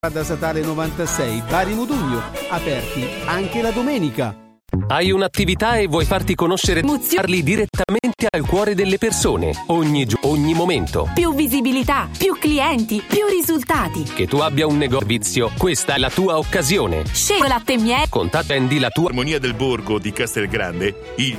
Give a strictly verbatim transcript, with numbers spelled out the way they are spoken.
Strada Statale novantasei, Bari Modugno, aperti anche la domenica. Hai un'attività e vuoi farti conoscere? Parli direttamente al cuore delle persone, ogni giorno, ogni momento. Più visibilità, più clienti, più risultati. Che tu abbia un negozio, questa è la tua occasione. Scegli latte e miele. Contatta Andy la tua Armonia del Borgo di Castelgrande, il